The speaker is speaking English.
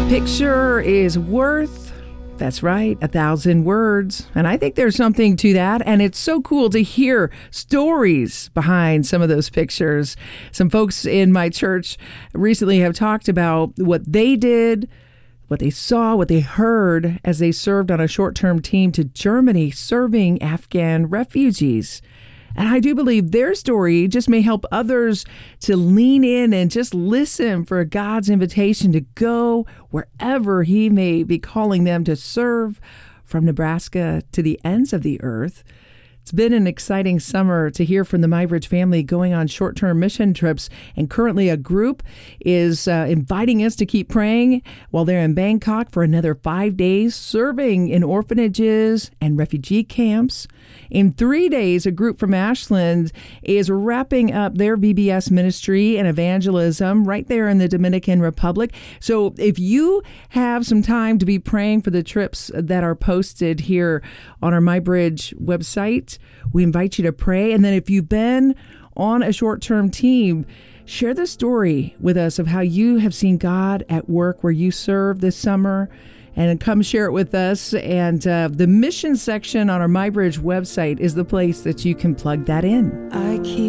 Picture is worth, that's right, 1,000 words. And I think there's something to that. And it's so cool to hear stories behind some of those pictures. Some folks in my church recently have talked about what they did, what they saw, what they heard as they served on a short-term team to Germany serving Afghan refugees. And I do believe their story just may help others to lean in and just listen for God's invitation to go wherever He may be calling them to serve, from Nebraska to the ends of the earth. It's been an exciting summer to hear from the MyBridge family going on short-term mission trips, and currently a group is inviting us to keep praying while they're in Bangkok for another 5 days, serving in orphanages and refugee camps. In 3 days, a group from Ashland is wrapping up their VBS ministry and evangelism right there in the Dominican Republic. So if you have some time to be praying for the trips that are posted here on our MyBridge website, we invite you to pray. And then if you've been on a short-term team, share the story with us of how you have seen God at work where you serve this summer, and come share it with us. And the mission section on our MyBridge website is the place that you can plug that in.